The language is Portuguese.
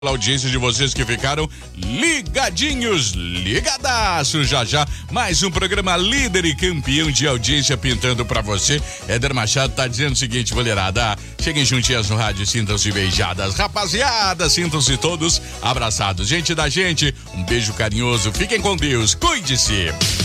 A audiência de vocês que ficaram ligadinhos, ligadaço, já, mais um programa líder e campeão de audiência pintando pra você. Éder Machado tá dizendo o seguinte, mulherada, cheguem juntinhas no rádio, sintam-se beijadas, rapaziada, sintam-se todos abraçados. Gente da gente, um beijo carinhoso, fiquem com Deus, cuide-se.